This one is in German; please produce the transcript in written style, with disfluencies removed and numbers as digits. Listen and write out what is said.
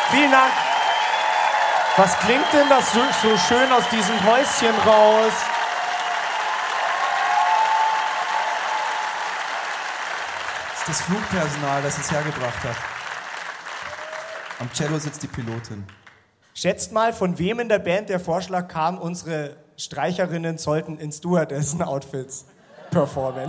Vielen Dank. Was klingt denn das so schön aus diesem Häuschen raus? Das ist das Flugpersonal, das es hergebracht hat. Am Cello sitzt die Pilotin. Schätzt mal, von wem in der Band der Vorschlag kam, unsere Streicherinnen sollten in Stewardessen-Outfits performen.